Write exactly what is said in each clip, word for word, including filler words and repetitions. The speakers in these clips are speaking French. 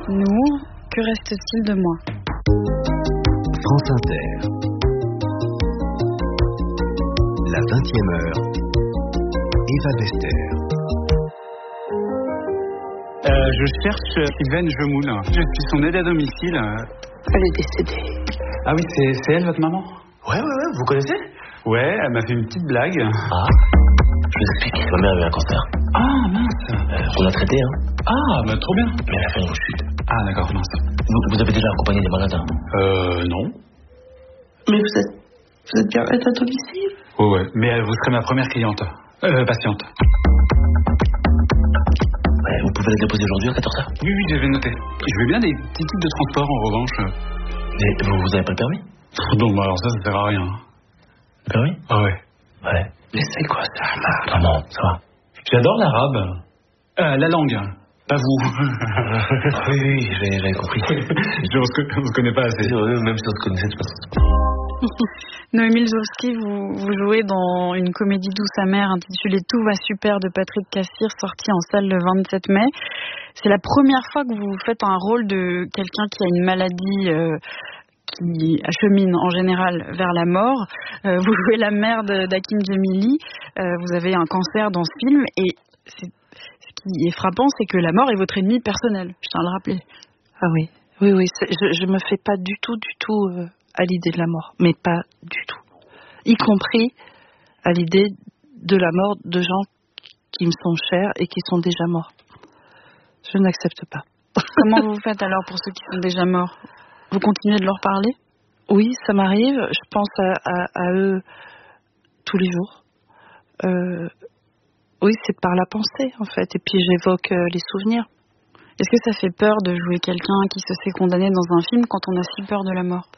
Nous, que reste-t-il de moi? France Inter. La vingtième heure. Eva Bester. Euh, je cherche Sylvaine Jemoul. Je suis son aide à domicile. Elle est décédée. Ah oui, c'est, c'est elle, votre maman? Ouais, ouais, ouais, vous connaissez? Ouais, elle m'a fait une petite blague. Ah, je vous explique. Ma mère a eu un cancer. Ah, mince. Euh, on l'a traité, hein. Ah, bah trop bien. Mais elle a fait une rechute. Ah, d'accord, mince. Vous, vous avez déjà accompagné des malades, hein? Euh, non. Mais vous êtes, vous êtes bien aide à domicile? Ouais, ouais, mais euh, vous serez ma première cliente. Euh, patiente. Ouais, vous pouvez la déposer aujourd'hui à quatorze heures? Oui, oui, je vais noter. Je veux bien des petits types de transport, en revanche. Mais vous, vous avez pas le permis? Non, bah alors ça, ça sert à rien. Le permis? Ah ouais. Ouais. Mais c'est quoi ça, Marc? Maman, ça va? J'adore l'arabe. Euh, la langue. Pas vous. Oui, oui, j'ai, j'avais compris. Je pense qu'on se connaît pas assez. Ouais, même si on se connaissait, je pense. Noémie Lzowski, vous, vous jouez dans une comédie douce amère intitulée Tout va super de Patrick Cassir, sortie en salle le vingt-sept mai. C'est la première fois que vous faites un rôle de quelqu'un qui a une maladie euh, qui achemine en général vers la mort. Euh, vous jouez la mère de, d'Hakim Djemili. Euh, vous avez un cancer dans ce film et c'est, ce qui est frappant, c'est que la mort est votre ennemi personnel. Je tiens à le rappeler. Ah oui, oui, oui. C'est, je, je me fais pas du tout, du tout euh, à l'idée de la mort, mais pas du tout. Y compris à l'idée de la mort de gens qui me sont chers et qui sont déjà morts. Je n'accepte pas. Comment vous faites alors pour ceux qui sont déjà morts? Vous continuez de leur parler? Oui, ça m'arrive. Je pense à, à, à eux tous les jours. Euh, oui, c'est par la pensée, en fait. Et puis j'évoque euh, les souvenirs. Est-ce que ça fait peur de jouer quelqu'un qui se fait condamner dans un film quand on a si peur de la mort?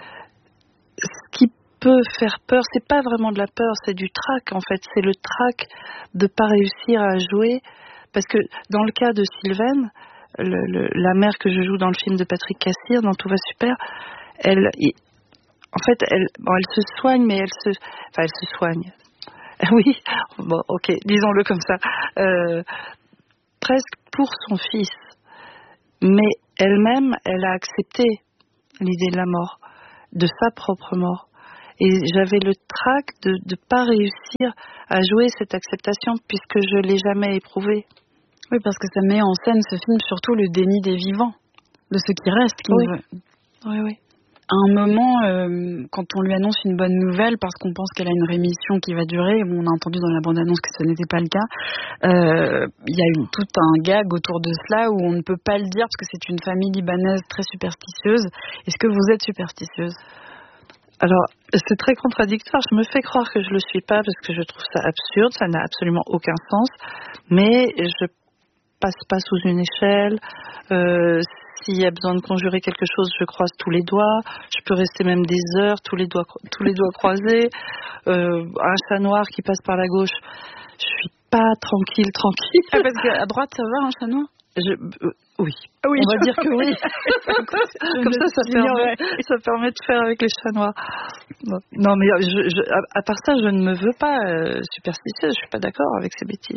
Ce qui peut faire peur, c'est pas vraiment de la peur, c'est du trac, en fait. C'est le trac de pas réussir à jouer. Parce que dans le cas de Sylvaine, le, le, la mère que je joue dans le film de Patrick Cassir, dans Tout va super, elle, en fait, elle, bon, elle se soigne, mais elle se, enfin, elle se soigne. Oui, bon, ok, disons-le comme ça. Euh, presque pour son fils. Mais elle-même, elle a accepté l'idée de la mort, de sa propre mort. Et j'avais le trac de ne pas réussir à jouer cette acceptation puisque je ne l'ai jamais éprouvée. Oui, parce que ça met en scène, ce film, surtout le déni des vivants, de ceux qui restent. Qui oui. Ne... oui, oui. À un moment, euh, quand on lui annonce une bonne nouvelle, parce qu'on pense qu'elle a une rémission qui va durer, on a entendu dans la bande-annonce que ce n'était pas le cas, euh, il y a eu tout un gag autour de cela où on ne peut pas le dire parce que c'est une famille libanaise très superstitieuse. Est-ce que vous êtes superstitieuse? Alors, c'est très contradictoire. Je me fais croire que je le suis pas parce que je trouve ça absurde, ça n'a absolument aucun sens, mais je passe pas sous une échelle. Euh, S'il y a besoin de conjurer quelque chose, je croise tous les doigts. Je peux rester même des heures, tous les doigts, tous les doigts croisés. Euh, un chat noir qui passe par la gauche, je suis pas tranquille, tranquille. Ah, parce qu'à droite, ça va, un chat noir? Je, euh, oui. Ah oui, on va dire que oui. Comme ça, ça permet, ça permet de faire avec les chats noirs. Non, non mais je, je, à, à part ça, je ne me veux pas euh, superstitieuse. Je suis pas d'accord avec ces bêtises.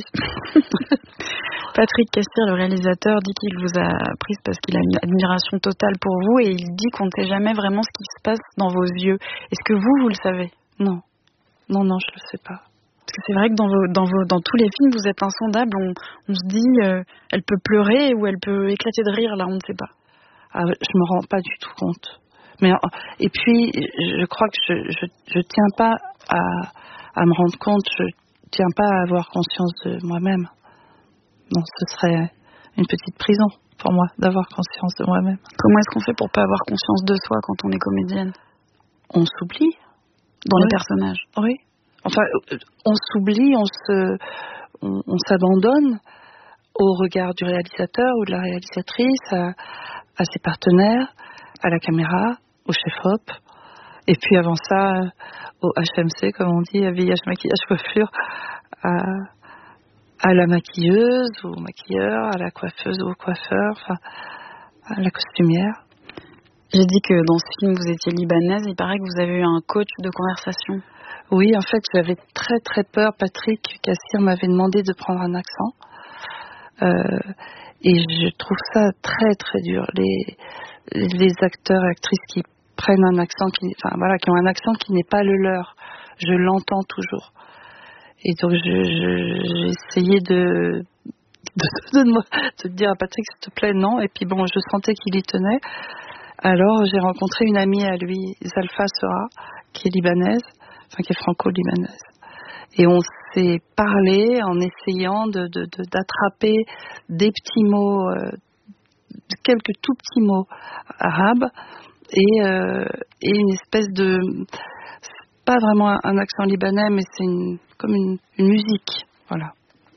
Patrick Cassir, le réalisateur, dit qu'il vous a prise parce qu'il a une admiration totale pour vous et il dit qu'on ne sait jamais vraiment ce qui se passe dans vos yeux. Est-ce que vous, vous le savez? Non. Non, non, je le sais pas. Parce que c'est vrai que dans, vos, dans, vos, dans tous les films, vous êtes insondable. On, on se dit, euh, elle peut pleurer ou elle peut éclater de rire, là, on ne sait pas. Ah, je me rends pas du tout compte. Mais, et puis, je crois que je, je, je tiens pas à, à me rendre compte, je tiens pas à avoir conscience de moi-même. Non, ce serait une petite prison pour moi d'avoir conscience de moi-même. Comment est-ce qu'on fait pour pas avoir conscience de soi quand on est comédienne? On s'oublie. Dans oui. les personnages. Oui. Enfin, on s'oublie, on se, on, on s'abandonne au regard du réalisateur ou de la réalisatrice, à, à ses partenaires, à la caméra, au chef-op, et puis avant ça, au H M C, comme on dit, habillage, maquillage, coiffure, à, à la maquilleuse ou au maquilleur, à la coiffeuse ou au coiffeur, enfin, à la costumière. J'ai dit que dans ce film, vous étiez libanaise. Il paraît que vous avez eu un coach de conversation. Oui, en fait, j'avais très très peur. Patrick Cassir m'avait demandé de prendre un accent. Euh, Et je trouve ça très très dur. Les, les acteurs et actrices qui prennent un accent, qui, enfin voilà, qui ont un accent qui n'est pas le leur. Je l'entends toujours. Et donc je, je, j'ai essayé de, de, de, de, de dire à Patrick, s'il te plaît, non. Et puis bon, je sentais qu'il y tenait. Alors j'ai rencontré une amie à lui, Zalfa Sera, qui est libanaise, enfin qui est franco-libanaise. Et on s'est parlé en essayant de, de, de, d'attraper des petits mots, euh, quelques tout petits mots arabes et, euh, et une espèce de... C'est pas vraiment un, un accent libanais, mais c'est une, comme une, une musique. Voilà.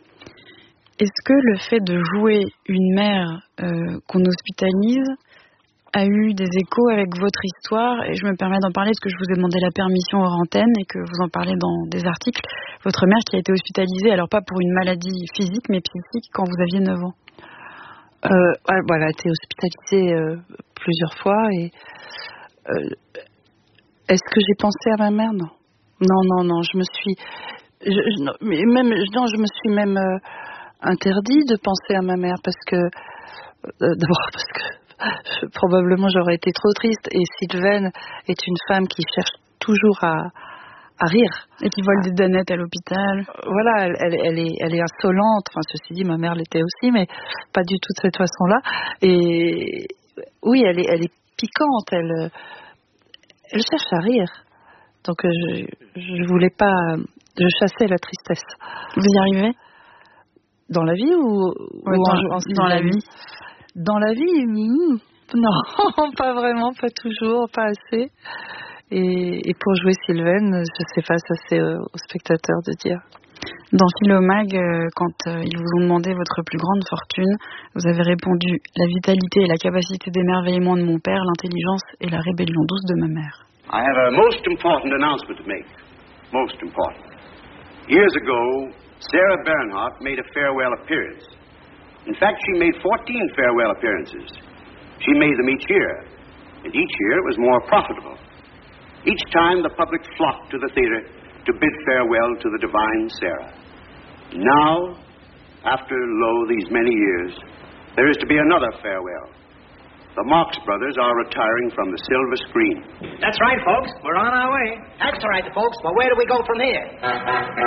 Est-ce que le fait de jouer une mère euh, qu'on hospitalise a eu des échos avec votre histoire? Et je me permets d'en parler parce que je vous ai demandé la permission hors antenne et que vous en parlez dans des articles. Votre mère qui a été hospitalisée, alors pas pour une maladie physique mais psychique, quand vous aviez neuf ans. Euh, elle a été hospitalisée euh, plusieurs fois et euh, est-ce que j'ai pensé à ma mère? Non, non, non, non. Je me suis, je, je, non, mais même, non, je me suis même euh, interdit de penser à ma mère parce que euh, d'abord parce que probablement j'aurais été trop triste et Sylvaine est une femme qui cherche toujours à, à rire. Et qui vole des danettes à l'hôpital. Voilà, elle, elle, elle, est, elle est insolente, enfin ceci dit ma mère l'était aussi, mais pas du tout de cette façon-là. Et oui, elle est, elle est piquante, elle, elle cherche à rire. Donc je, je voulais pas, je chassais la tristesse. Vous y arrivez? Dans la vie ou, ouais, ou dans, en, en dans la vie? Dans la vie, hmm, non, pas vraiment, pas toujours, pas assez. Et, et pour jouer Sylvaine, je sais pas, ça c'est euh, aux spectateurs de dire. Dans Philomag, euh, quand euh, ils vous ont demandé votre plus grande fortune, vous avez répondu « La vitalité et la capacité d'émerveillement de mon père, l'intelligence et la rébellion douce de ma mère ». I have a most important announcement to make. Most important. Years ago, Sarah Bernhardt made a farewell appearance. In fact, she made fourteen farewell appearances. She made them each year, and each year it was more profitable. Each time the public flocked to the theater to bid farewell to the divine Sarah. Now, after, lo, these many years, there is to be another farewell. The Marx Brothers are retiring from the silver screen. That's right, folks. We're on our way. That's all right, folks. But where do we go from here?